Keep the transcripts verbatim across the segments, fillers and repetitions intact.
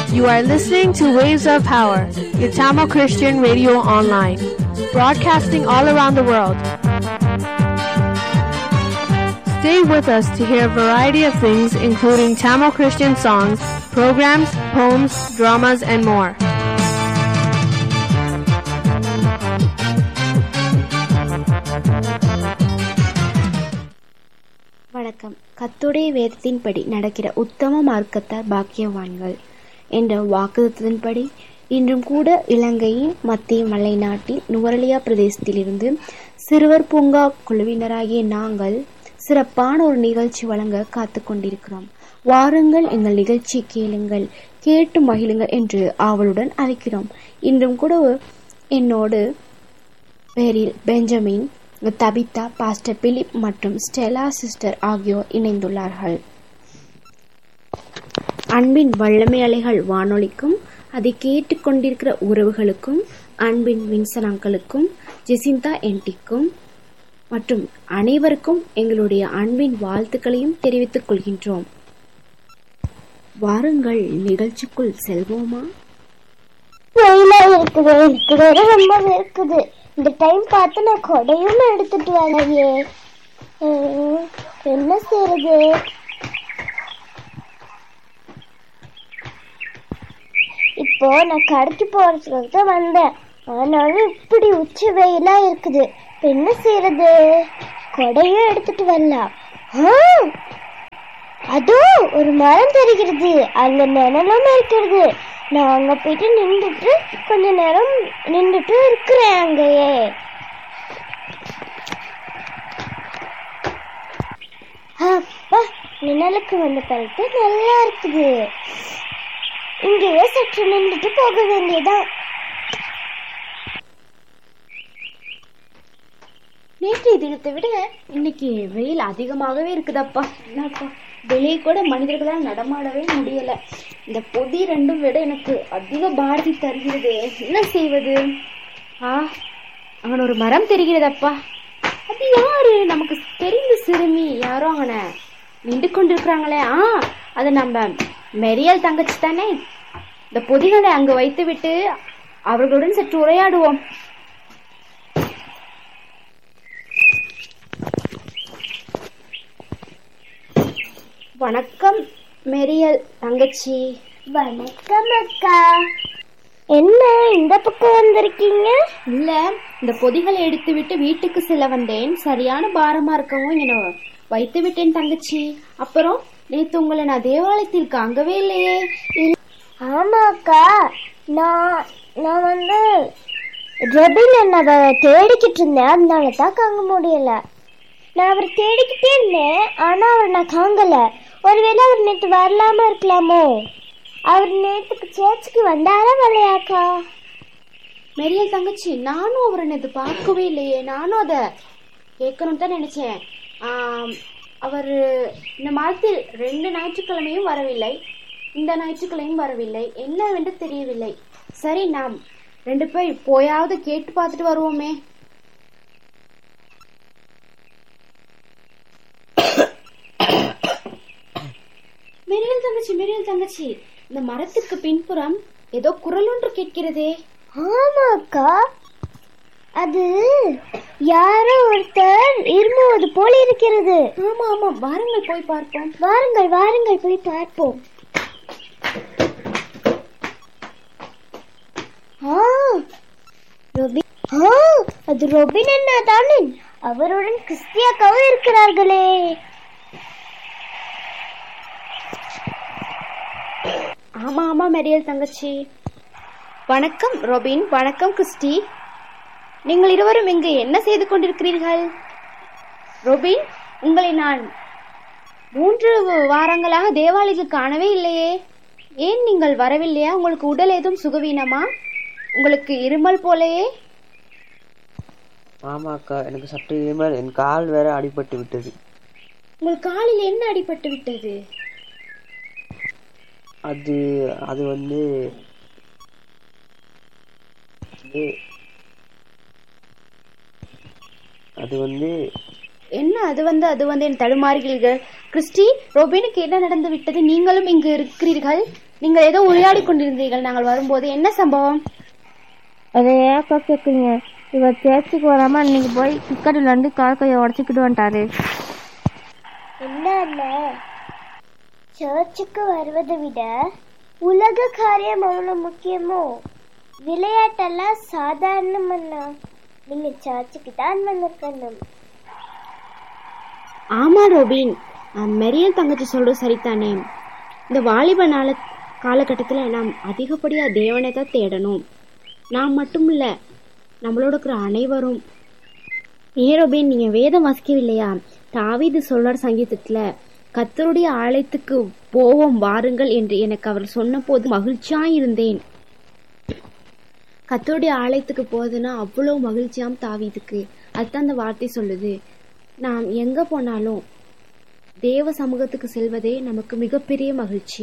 You are listening to Waves of Power, your Tamil Christian radio online, broadcasting all around the world. Stay with us to hear a variety of things, including Tamil Christian songs, programs, poems, dramas, and more. வணக்கம். கர்த்தருடைய வேதத்தின்படி நடக்கிற உத்தம மார்க்கத்தார் பாக்கியவான்கள் என்ற வாக்குத்தத்தின்படி இன்றும் கூட இலங்கையின் மத்திய மலை நாட்டில் நுவரெலியா பிரதேசத்திலிருந்து சிறுவர் பூங்கா குழுவினராகிய நாங்கள் சிறப்பான ஒரு நிகழ்ச்சி வழங்க காத்து கொண்டிருக்கிறோம். வாருங்கள், எங்கள் நிகழ்ச்சி கேளுங்கள், கேட்டு மகிழுங்கள் என்று ஆவலுடன் அழைக்கிறோம். இன்றும் கூட என்னோடு பேரில் பெஞ்சமின், தபிதா, பாஸ்டர் பிலிப் மற்றும் ஸ்டெலா சிஸ்டர் ஆகியோர் இணைந்துள்ளார்கள். அன்பின் வல்லமை அலைகள் வானொலிக்கும் அதை கேட்டுக்கொண்டிருக்கிற உறவுகளுக்கும், அன்பின் வின்சனாக்களுக்கும், ஜெசிந்தா என்டிக்கும் மற்றும் அனைவருக்கும் எங்களுடைய அன்பின் வாழ்த்துக்களையும் தெரிவித்துக் கொள்கின்றோம். வாருங்கள், நிகழ்ச்சிக்குள் செல்வோமா? வெயிலா இருக்குது, இருக்குது, ரொம்ப இருக்குது. இந்த டைம் பார்த்து நான் கொடையும் எடுத்துட்டு வரலையே, என்ன செய்யறது? இப்போ நான் கடைக்கு போறதுக்கு தான் வந்தேன், ஆனாலும் இப்படி உச்சி வெயிலா இருக்குது. என்ன செய்யறது? கொடையும் எடுத்துட்டு வரலாம். அதோ ஒரு மரம் தெரிகிறது, அங்க நிழலும் இருக்கிறது. நான் அங்க போயிட்டு நின்றுட்டு கொஞ்ச நேரம் நின்றுட்டு இருக்கிறேன் அங்கேயே. அப்பா, நிழலுக்கு வந்த பிறகு நல்லா இருக்குது. இங்கேயே சற்று நின்றுட்டு போக வேண்டியதான். நேற்றைய தினத்தை விட இன்னைக்கு வெயில் அதிகமாகவே இருக்குதப்பா. என்னப்பா, வெளியே கூட மனிதர்களால் நடமாடவே முடியல. இந்த பொதி ரெண்டும் விட எனக்கு அதிக பாரதி தருகிறது. என்ன செய்வது? ஆ, அவன் ஒரு மரம் தெரிகிறதப்பா. அது யாரு? நமக்கு தெரிந்த சிறுமி யாரோ அவனை நின்று கொண்டிருக்கிறாங்களே. ஆ, அது நம்ம மெரியல் தங்கச்சி தானே. இந்த பொதிகளை அங்கு வைத்து விட்டு அவர்களுடன் சற்று உரையாடுவோம். வணக்கம் மெரியல் தங்கச்சி. வணக்கம் அக்கா. என்ன இந்த பக்கம் வந்திருக்கீங்க? இல்ல, இந்த பொதிகளை எடுத்து விட்டு வீட்டுக்கு செல்ல வந்தேன். சரியான பாரமா இருக்கவும் இங்க வைத்து விட்டேன் தங்கச்சி. அப்புறம் நேத்து உங்களை நான் தேவாலயத்தில் காங்கவே இல்லையே. ஆமா அக்கா, நான் நான் வந்து ரெபின் என்னை தேடிக்கிட்டு இருந்தேன், அதனால தான் காங்க முடியல. நான் அவர் தேடிக்கிட்டே இருந்தேன், ஆனா அவர் நான் காங்கல. ஒருவேளை அவர் நேற்று வரலாம இருக்கலாமோ? அவர் நேற்றுக்கு சேர்ச்சுக்கு வந்தாரா வரலையாக்கா? மெரியல் தங்கச்சி, நானும் அவரை நேற்று பார்க்கவே இல்லையே. நானும் அதை கேட்கணும் தான் நினைச்சேன். அவர் இந்த மாதத்தில் ரெண்டு ஞாயிற்றுக்கிழமையும் வரவில்லை, இந்த ஞாயிற்றுக்கிழமையும் வரவில்லை. என்னவென்று தெரியவில்லை. சரி, நாம் ரெண்டு பேர் போயாவது கேட்டு பார்த்துட்டு வருவோமே. மெரியல் தங்கச்சி, மெரியல் தங்கச்சி, இந்த மரத்துக்கு பின்புறம் ஏதோ குரல் ஒன்று கேட்கிறதே. ஆமாக்கா, அது யாரோ ஒருத்தர் இருமுவது போல இருக்கிறது. ஆமா ஆமா, வாருங்கள் போய் பார்ப்போம். வாருங்கள் வாருங்கள் போய் பார்ப்போம். அது ரொபின் அண்ணா தானே? அவருடன் கிறிஸ்டியாக்காவும் இருக்கிறார்களே. ஆமா ஆமா மெரியல் தங்கச்சி. வணக்கம் ரொபின். வணக்கம் கிறிஸ்டி. நீங்கள் இருவரும் இங்கு என்ன செய்து கொண்டிருக்கிறீர்கள்? ரொபின், உங்களை நான் மூன்று வாரங்களாக தேவாலயத்தில் காணவே இல்லையே. ஏன் நீங்கள் வரவில்லையா? உங்களுக்கு உடல் ஏதும் சுகவீனமா? உங்களுக்கு இருமல் போலையே. ஆமாக்கா, எனக்கு சற்று இருமல். என் கால் வேற அடிபட்டு விட்டது. உங்கள் காலில் என்ன அடிபட்டு விட்டது? அது அது வந்து அது வந்து என்ன அது வந்து அது வந்து என் தடுமாறுகிறீர்கள்? கிறிஸ்டி, ரொபினுக்கு என்ன நடந்து விட்டது? நீங்களும் இங்கு இருக்கிறீர்கள். நீங்கள் ஏதோ உரையாடி கொண்டிருந்தீர்கள் நாங்கள் வரும்போது. என்ன சம்பவம்? அதை ஏக்கா கேட்குறீங்க? இவர் சேர்ச்சுக்கு வராமல் இன்னைக்கு போய் கிரிக்கெட் விளாண்டு கால் கையை உடச்சிக்கிட்டு வந்துட்டாரு. என்ன சர்ச்சுக்கு வருவதை விட உலக காரியம் அவ்வளோ முக்கியமோ? விளையாட்டெல்லாம் சாதாரணமண்ணா. நீங்க சர்ச்சுக்கு தான் வந்திருக்கணும். ஆமா ரோபின், மெரியல் தங்கச்சி சொல்றது சரிதானே. இந்த வாலிப நாள காலகட்டத்தில் நாம் அதிகப்படியாக தேவனை தான் தேடணும். நாம் மட்டும் இல்லை, நம்மளோட இருக்கிற அனைவரும். ஏ ரோபின், நீங்கள் வேதம் வாசிக்கவில்லையா? தாவீது சொல்றார் சங்கீதத்தில், கர்த்தருடைய ஆலயத்துக்கு போவோம் வாருங்கள் என்று எனக்கு அவர் சொன்ன போது மகிழ்ச்சியாக இருந்தேன். கர்த்தருடைய ஆலயத்துக்கு போகுதுன்னா அவ்வளோ மகிழ்ச்சியாம் தாவீதுக்கு. அதுதான் அந்த வார்த்தை சொல்லுது. நாம் எங்கே போனாலும் தேவ சமூகத்துக்கு செல்வதே நமக்கு மிகப்பெரிய மகிழ்ச்சி.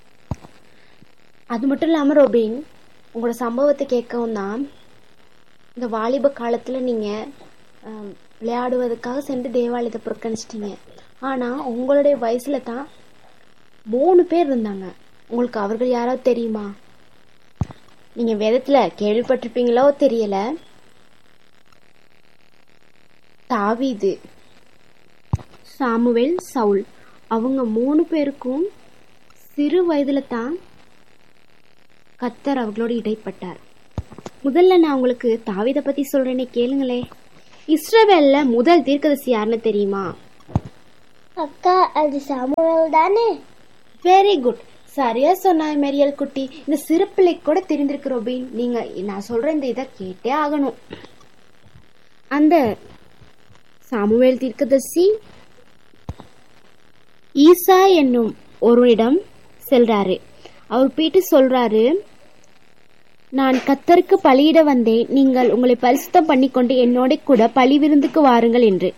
அது மட்டும் இல்லாமல் ரோபின், உங்களோட சம்பவத்தை கேட்கவும் தான், இந்த வாலிப காலத்தில் நீங்கள் விளையாடுவதற்காக சென்று தேவாலயத்தை புறக்கணிச்சிட்டீங்க. ஆனால் உங்களுடைய வயசில் தான் மூணு பேர் இருந்தாங்க. உங்களுக்கு அவர்கள் யாராவது தெரியுமா? நீங்கள் வேதத்தில் கேள்விப்பட்டிருப்பீங்களோ தெரியல. தாவீது, சாமுவேல், சவுல், அவங்க மூணு பேருக்கும் சிறு வயதுல தான் கர்த்தர் அவர்களோடு இடைப்பட்டார். முதல்ல நான் உங்களுக்கு தாவீதை பத்தி சொல்றேனே, கேளுங்களே. இஸ்ரவேல்ல முதல் தீர்க்கதரிசி யாருன்னு தெரியுமா? அக்கா, அது சாமுவேல் தானே? வெரி குட், சரியா சொன்னாய் மெரியல் குட்டி. இந்த சிறு பிள்ளை கூட தெரிந்திருக்கு ரோபின். நீங்க நான் சொல்ற இந்த இதை கேட்டே ஆகணும். அந்த சாமுவேல் தீர்க்கதரிசி ஈசா என்னும் ஒருவரிடம் செல்றாரு. அவர் போயிட்டு சொல்றாரு, நான் கர்த்தருக்கு பலியிட வந்தேன், நீங்கள் உங்களை பரிசுத்தம் பண்ணிக்கொண்டு என்னோட கூட பலி விருந்துக்கு வாருங்கள் என்று.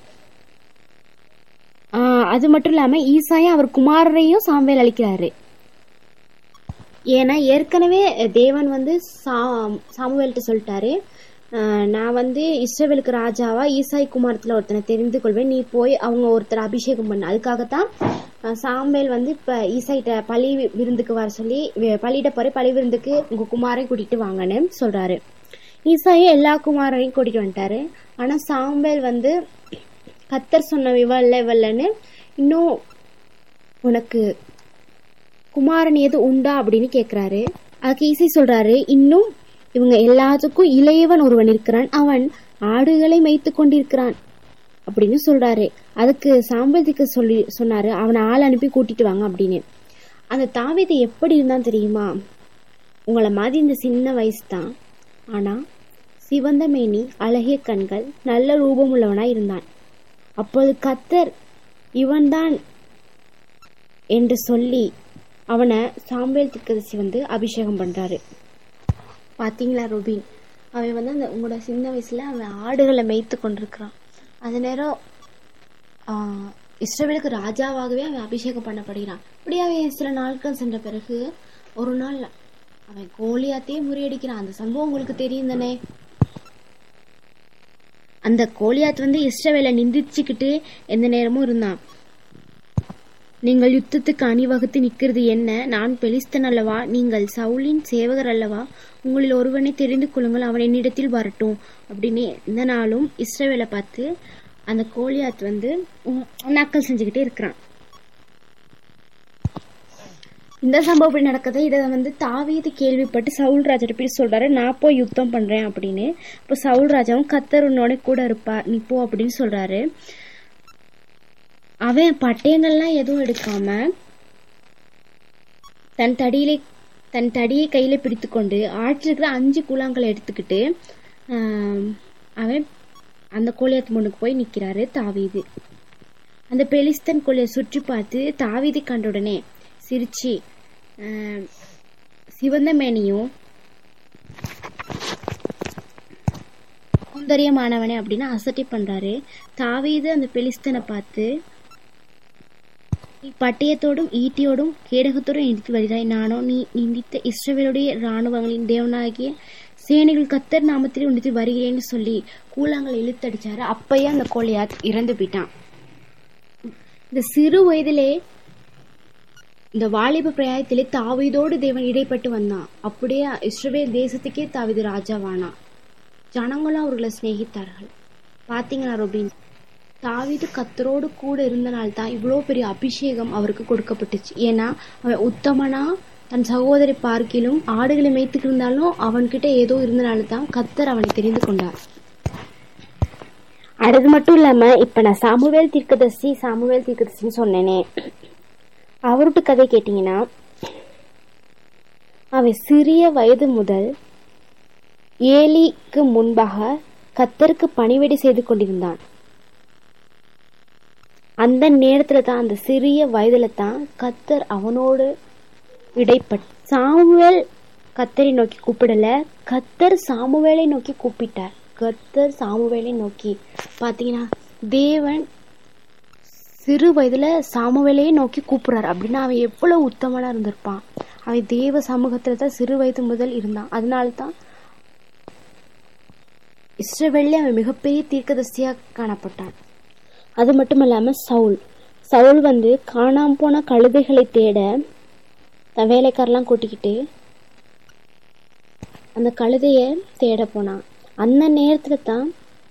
ஆஹ் அது மட்டும் இல்லாம ஈசாயா அவர் குமாரரையும் சாமுவேல் அளிக்கிறாரு. ஏன்னா ஏற்கனவே தேவன் வந்து சா சாமுவேல்கிட்ட சொல்லிட்டாரு, நான் வந்து இஸ்ரவேலுக்கு ராஜாவா ஈசாய் குமாரத்துல ஒருத்தனை தெரிந்து கொள்வேன், நீ போய் அவங்க ஒருத்தர் அபிஷேகம் பண்ண. அதுக்காகத்தான் சாமுவேல் வந்து இப்ப ஈசாயிட்ட பழி விருந்துக்கு வர சொல்லி, பலியிட போற பழி விருந்துக்கு உங்க குமாரையும் கூட்டிட்டு வாங்கன்னு சொல்றாரு. ஈசாயும் எல்லா குமாரையும் கூட்டிட்டு வந்துட்டாரு. ஆனா சாமுவேல் வந்து கர்த்தர் சொன்ன இவல்ல இவல்லன்னு, இன்னும் உனக்கு குமாரன் எது உண்டா அப்படின்னு கேக்குறாரு. அதுக்கு ஈசை சொல்றாரு, இன்னும் இவங்க எல்லாத்துக்கும் இளையவன் ஒருவன் இருக்கிறான், அவன் ஆடுகளை மேய்த்து கொண்டிருக்கிறான் அப்படின்னு சொல்றாரு. அதுக்கு சாம்பலுக்கு சொல்லி சொன்னாரு, அவனை ஆள் அனுப்பி கூட்டிட்டு வாங்க அப்படின்னு. அந்த தாவீது எப்படி இருந்தான் தெரியுமா? உங்களை மாதிரி இந்த சின்ன வயசு தான், ஆனா சிவந்த மேனி, அழகிய கண்கள், நல்ல ரூபம் உள்ளவனா இருந்தான். அப்போது கர்த்தர் இவன்தான் என்று சொல்லி அவனை சாமுவேல் தீர்க்கதரிசி வந்து அபிஷேகம் பண்றாரு. பாத்தீங்களா ரோபின், அவன் வந்து அந்த உங்களோட சின்ன வயசுல அவன் ஆடுகளை மேய்த்து கொண்டிருக்கிறான். அந்த நேரம் ஆஹ் இஸ்ரவேலுக்கு ராஜாவாகவே அவன் அபிஷேகம் பண்ணப்படுகிறான். இப்படி அவன் சில நாட்கள் சென்ற பிறகு ஒரு நாள் அவன் கோலியாத்தையே முறியடிக்கிறான். அந்த சம்பவம் உங்களுக்கு தெரியும் தானே? அந்த கோலியாத் வந்து இஸ்ரவேலை நிந்திச்சுக்கிட்டு எந்த நேரமும் இருந்தான். நீங்கள் யுத்தத்துக்கு அணிவகுத்து நிற்கிறது என்ன? நான் பெலிஸ்தன் அல்லவா? நீங்கள் சவுலின் சேவகர் அல்லவா? உங்களில் ஒருவனை தெரிந்து கொள்ளுங்கள், அவன் என்னிடத்தில் வரட்டும் அப்படின்னு இந்த நாளும் இஸ்ரவேலை பார்த்து அந்த கோலியாத் வந்து நக்கல் செஞ்சுக்கிட்டே இருக்கிறான். இந்த சம்பவம் இப்படி நடக்குது. இதை வந்து தாவீது கேள்விப்பட்டு சவுல் ராஜா போய் சொல்றாரு, நான் போய் யுத்தம் பண்றேன் அப்படின்னு. இப்போ சவுல் ராஜாவும் கர்த்தர் உன்னோட கூட இருப்பார், நீ போ அப்படின்னு சொல்றாரு. அவன் பட்டயங்கள்லாம் எதுவும் எடுக்காம தன் தடியிலே தன் தடியை கையில பிடித்து கொண்டு ஆற்றில் இருக்கிற அஞ்சு கூழாங்களை எடுத்துக்கிட்டு ஆஹ் அவன் அந்த கோலியாத் முன்னுக்கு போய் நிக்கிறாரு தாவீது. அந்த பெலிஸ்தன் கோலியை சுற்றி பார்த்து தாவீது கண்ட உடனே சிரிச்சு, ஆஹ் சிவந்த மேனியும் சௌந்தரியமானவனே அப்படின்னு அசட்டை பண்றாரு. தாவீது அந்த பெலிஸ்தனை பார்த்து, நீ பட்டயத்தோடும் ஈட்டியோடும் கேடகத்தோடும் எடுத்து வருகிறாய், நானோ நீ நிந்தித்த இஸ்ரவேலுடைய இராணுவங்களின் தேவனாகிய சேனைகள் கர்த்தர் நாமத்திலே உண்டித்து வருகிறேன்னு சொல்லி கூழாங்களை இழுத்தடிச்சாரு. அப்பயே அந்த கோலியாத் இறந்து போயிட்டான். இந்த சிறு வயதிலே இந்த வாலிப பிராயத்திலே தாவீதோடு தேவன் இடைப்பட்டு வந்தான். அப்படியே இஸ்ரவேல் தேசத்துக்கே தாவீது ராஜாவானா. ஜனங்களும் அவர்களை சிநேகித்தார்கள். பாத்தீங்களா ரோபின், தாவீது கர்த்தரோடு கூட இருந்தனால்தான் இவ்வளோ பெரிய அபிஷேகம் அவருக்கு கொடுக்கப்பட்டுச்சு. ஏன்னா அவன் உத்தமனா தன் சகோதரி பார்க்கிலும் ஆடுகளை மேய்த்துக்கு இருந்தாலும் அவன்கிட்ட ஏதோ இருந்தனால தான் கர்த்தர் அவனை தெரிந்து கொண்டார். அது மட்டும் இல்லாம இப்ப நான் சாமுவேல் தீர்க்கதரிசி சாமுவேல் தீர்க்கதரிசின்னு சொன்னேனே, அவருடைய கதை கேட்டீங்கன்னா அவன் சிறிய வயது முதல் ஏலிக்கு முன்பாக கர்த்தருக்கு பணிவிடை செய்து கொண்டிருந்தான். அந்த நேரத்துல தான், அந்த சிறிய வயதுல தான் கர்த்தர் அவனோடு இடைப்பட்டு சாமுவேல் கர்த்தரை நோக்கி கூப்பிடல, கர்த்தர் சாமுவேலை நோக்கி கூப்பிட்டார். கர்த்தர் சாமுவேலை நோக்கி பாத்தீங்கன்னா தேவன் சிறு வயதுல சாமுவேலையே நோக்கி கூப்பிடுறாரு. அப்படின்னா அவன் எவ்வளவு உத்தமனா இருந்திருப்பான். அவன் தேவ சமூகத்துல தான் சிறு வயது முதல் இருந்தான். அதனால்தான் இஸ்ரவேல்ல அவன் மிகப்பெரிய தீர்க்கதரிசியா காணப்பட்டான். அது மட்டும் இல்லாம சவுல் சவுல் வந்து காணாம போன கழுதைகளை தேட தன் வேலைக்காரெல்லாம் கூட்டிக்கிட்டு அந்த கழுதைய தேட போனான். அந்த நேரத்துல தான்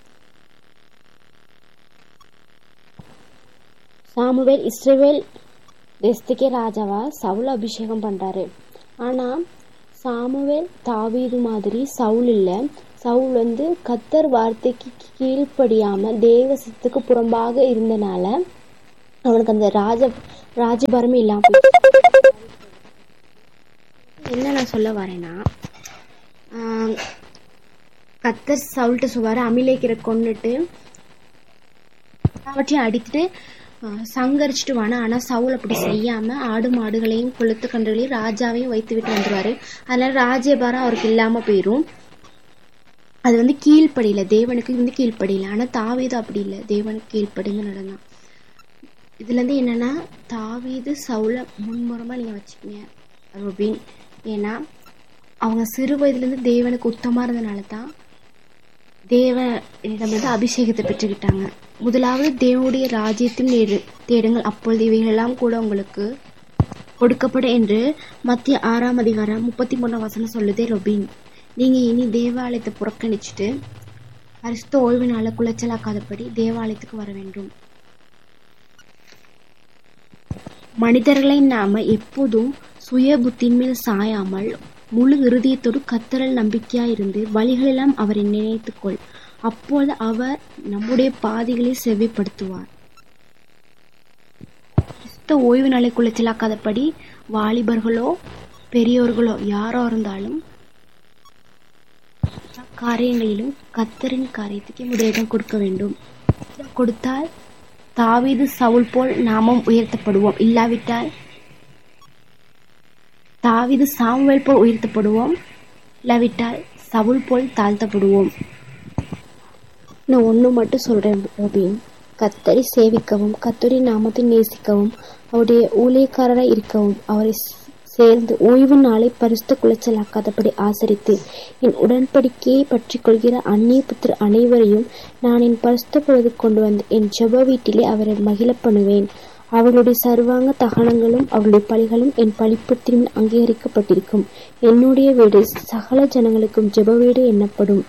சாமுவேல் இஸ்ரவேல் தேசத்துக்கே ராஜாவா சவுல் அபிஷேகம் பண்றாரு. ஆனா சாமுவேல் தாவீது மாதிரி சவுல் இல்ல. சவுல் வந்து கர்த்தர் வார்த்தைக்கு கீழ்ப்படியாம தேவசத்துக்கு புறம்பாக இருந்தனால அவனுக்கு அந்த ராஜ ராஜபாரமே இல்லாம என்ன நான் சொல்ல வரேன்னா, ஆஹ் கர்த்தர் சவுல்கிட்ட சொல்வாரு, அமிலேக்கரை கொன்னுட்டு அவற்றையும் அடித்துட்டு சங்கரிச்சுட்டு வானா. ஆனா சவுல் அப்படி செய்யாம ஆடு மாடுகளையும் கொளுத்து கன்றுகளையும் ராஜாவையும் வைத்து விட்டு வந்துருவாரு. அதனால ராஜ்யபாரம் அவருக்கு இல்லாம போயிரும். அது வந்து கீழ்ப்படியில, தேவனுக்கு வந்து கீழ்ப்படியில. ஆனா தாவீது அப்படி இல்லை, தேவனுக்கு கீழ்ப்படிந்து நடந்தான். இதுல இருந்து என்னன்னா, தாவீது சவுல முன்முறமா நீங்க வச்சுக்கீங்க ரோபின். ஏன்னா அவங்க சிறு வயதுல இருந்து தேவனுக்கு உத்தமா இருந்தனாலதான் தேவனிடமிருந்து அபிஷேகத்தை பெற்றுக்கிட்டாங்க. முதலாவது தேவனுடைய ராஜ்யத்தின் தேடுங்கள், அப்பொழுது இவைகளெல்லாம் கூட உங்களுக்கு கொடுக்கப்படும் என்று மத்திய ஆறாம் அதிகாரம் முப்பத்தி மூணாம் வசனம் சொல்லுதே ரோபின். நீங்க இனி தேவாலயத்தை புறக்கணிச்சுட்டு பரிசுத்த ஓய்வு நாள குலைச்சலாக்காதபடி தேவாலயத்துக்கு வர வேண்டும். மனிதர்களை நாம எப்போதும் சுய புத்தின் மேல் சாயாமல் முழு இருதயத்தோடு கர்த்தரில் நம்பிக்கையா இருந்து வழிகளெல்லாம் அவரை நினைத்துக்கொள். அப்போது அவர் நம்முடைய பாதைகளை செவ்விப்படுத்துவார். ஓய்வு நாளை குலைச்சலாக்காதபடி வாலிபர்களோ பெரியோர்களோ யாரோ இருந்தாலும் காரியங்களிலும் கர்த்தரின் காரியத்துக்கு முதலிடம் கொடுக்க வேண்டும். கொடுத்தால் தாவீது சவுல் போல் நாமும் உயர்த்தப்படுவோம். இல்லாவிட்டால் தாவீது சாமுவேல் போல் உயர்த்தப்படுவோம். இல்லாவிட்டால் சவுல் போல் தாழ்த்தப்படுவோம். நான் ஒண்ணு மட்டும் சொல்றேன் ரோபின், கர்த்தரை சேவிக்கவும் கர்த்தரின் நாமத்தை நேசிக்கவும் அவருடைய ஊழியக்காரராய் இருக்கவும் அவரை சேர்ந்து ஓய்வு நாளை பரிசுத்த குலைச்சலாக்காதபடி ஆசரித்து என் உடன்படிக்கையை பற்றி கொள்கிற அந்நிய புத்திர அனைவரையும் நான் என் பரிசுத்த பொழுது கொண்டு வந்து என் ஜெப வீட்டிலே அவரை மகிழ பண்ணுவேன். அவர்களுடைய சர்வாங்க தகனங்களும் அவருடைய பலிகளும் என் பலிப்பத்திலும் அங்கீகரிக்கப்பட்டிருக்கும். என்னுடைய வீடு சகல ஜனங்களுக்கும் ஜெப வீடு எண்ணப்படும்.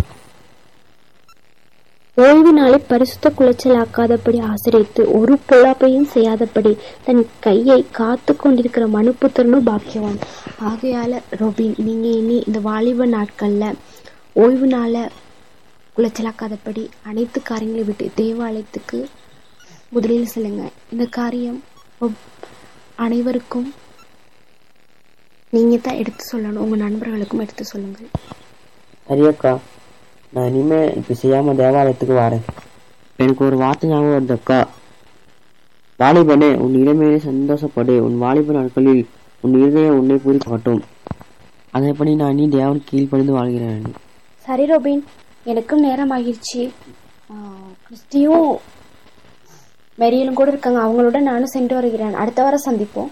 ஓய்வு நாளை பரிசுத்த குலைச்சலாக்காதபடி ஆசிரித்து ஒரு பொல்லாப்பையும் செய்யாதபடி தன் கையை காத்து கொண்டிருக்கிற மனுப்புத்திரனும் பாக்கியவான். ஆகையால ரோபின், நீங்க இனி இந்த வாலிப நாட்கள்ல ஓய்வு நாள குலைச்சலாக்காதபடி அனைத்து காரியங்களை விட்டு தேவாலயத்துக்கு முதலில் செல்லுங்க. இந்த காரியம் அனைவருக்கும் நீங்க தான் எடுத்து சொல்லணும், உங்க நண்பர்களுக்கும் எடுத்து சொல்லுங்கள். சரியக்கா, நான் இனிமே இப்ப செய்யாம தேவாலயத்துக்கு வரேன். எனக்கு ஒரு வார்த்தை ஞாபகம் வருதுக்கா. வாலிபனே, உன் இளமையிலே சந்தோஷப்படு, உன் வாலிப நாட்களில் உன் இருதயம் உன்னை பூரிக்கட்டும். அதேபடி நான் இனி தேவன் கீழ்ப்படிந்து வாழ்கிறேன். சரி ரோபின், எனக்கும் நேரம் ஆகிருச்சு. கிறிஸ்டியும் மெரியலும் கூட இருக்காங்க, அவங்களோட நானும் சென்று வருகிறேன். அடுத்த வாரம் சந்திப்போம்.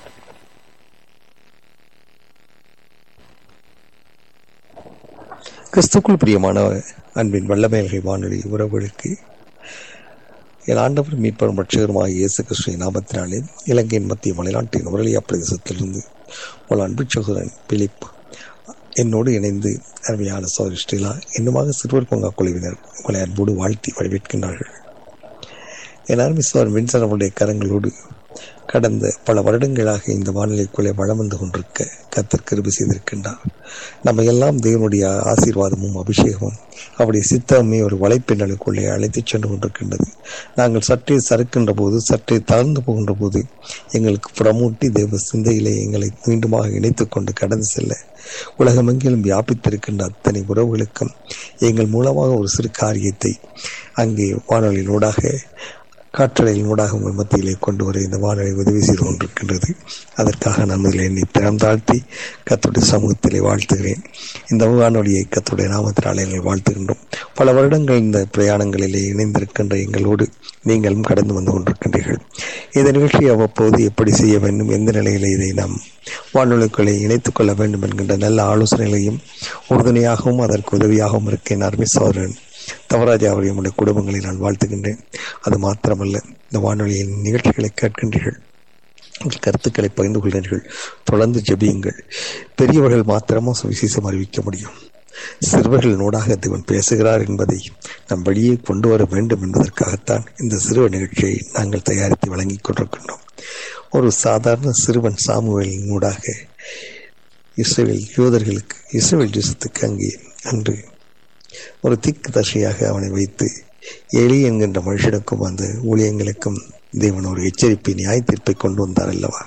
கிறிஸ்துக்குள் பிரியமான அன்பின் வல்லமை வானொலி உறவுகளுக்கு என் ஆண்டவர் மீட்பரும் ரட்சகருமாகிய இயேசு கிறிஸ்துவின் நாமத்தினாலே இலங்கையின் மத்திய மலைநாட்டின் நுவரெலியா பிரதேசத்திலிருந்து உங்கள் அன்பு சகோதரன் பிலிப் என்னோடு இணைந்து அருமையான சகோதரி ஸ்ரீலா இன்னுமாக சிறுவர் பூங்கா குழுவினர் உங்களை அன்போடு வாழ்த்தி வரவேற்கின்றார்கள். என் அருமை சகோதரன் வின்சன் அவருடைய கரங்களோடு கடந்த பல வருடங்களாக இந்த வானிலைக்குள்ளே வளம் வந்து கொண்டிருக்க கர்த்தர் கிருபை செய்திருக்கின்றார். நம்ம எல்லாம் தேவனுடைய ஆசீர்வாதமும் அபிஷேகமும் அவருடைய சித்தமே ஒரு வலைப்பின்னலுக்குள்ளே அழைத்துச் சென்று கொண்டிருக்கின்றது. நாங்கள் சற்றே சறுக்கின்ற போது, சற்றே தளர்ந்து போகின்ற போது எங்களுக்கு புறமூட்டி தேவ சிந்தையிலே எங்களை மீண்டுமாக இணைத்துக் கொண்டு கடந்து செல்ல உலகமெங்கிலும் வியாபித்திருக்கின்ற அத்தனை உறவுகளுக்கும் எங்கள் மூலமாக ஒரு சிறு காரியத்தை அங்கே வானொலியினூடாக காற்றலையில் ஊடாக உங்கள் மத்தியிலே கொண்டு வர இந்த வானொலி உதவி செய்து கொண்டிருக்கின்றது. அதற்காக நான் முதலில் என்னை திறம் தாழ்த்தி கர்த்தருடைய சமூகத்திலே வாழ்த்துகிறேன். இந்த வானொலியை கர்த்தருடைய நாமத்தினாலே எங்களை வாழ்த்துகின்றோம். பல வருடங்கள் இந்த பிரயாணங்களிலே இணைந்திருக்கின்ற எங்களோடு நீங்களும் கடந்து வந்து கொண்டிருக்கின்றீர்கள். இந்த நிகழ்ச்சியை அவ்வப்போது எப்படி செய்ய வேண்டும், எந்த நிலையிலே இதை நாம் வானொலிகளை இணைத்துக் கொள்ள வேண்டும் என்கின்ற நல்ல ஆலோசனைகளையும் உறுதுணையாகவும் அதற்கு உதவியாகவும் இருக்க என் அருமை சகோதரன் தவராஜா அவரை நம்முடைய குடும்பங்களை நான் வாழ்த்துகின்றேன். அது மாத்திரமல்ல, இந்த வானொலியின் நிகழ்ச்சிகளை கேட்கின்றீர்கள், உங்கள் கருத்துக்களை பகிர்ந்து கொள்கிறீர்கள், தொடர்ந்து ஜெபியுங்கள். பெரியவர்கள் மாத்திரமும் சுவிசேஷம் அறிவிக்க முடியும். சிறுவர்கள் நூடாக தேவன் பேசுகிறார் என்பதை நம் வெளியே கொண்டு வர வேண்டும் என்பதற்காகத்தான் இந்த சிறுவர் நிகழ்ச்சியை நாங்கள் தயாரித்து வழங்கிக் கொண்டிருக்கின்றோம். ஒரு சாதாரண சிறுவன் சாமுவேலின் நூடாக இஸ்ரவேல் யூதர்களுக்கு, இஸ்ரவேல் தேசத்துக்கு அங்கே அன்று ஒரு திக்கு தர்ஷியாக அவனை வைத்து எலி என்கின்ற மனுஷனுக்கும் அந்த ஊழியங்களுக்கும் தேவன் ஒரு எச்சரிப்பை, நியாய தீர்ப்பை கொண்டு வந்தார் அல்லவா?